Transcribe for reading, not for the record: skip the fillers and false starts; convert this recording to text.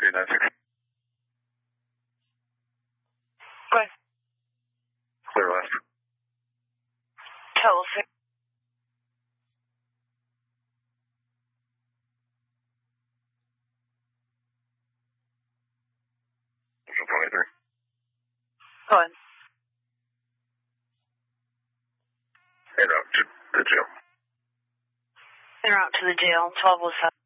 296. Go ahead. Clear last. Total 6. Official 23. Go ahead. En route to the jail. En route to the jail, 1207.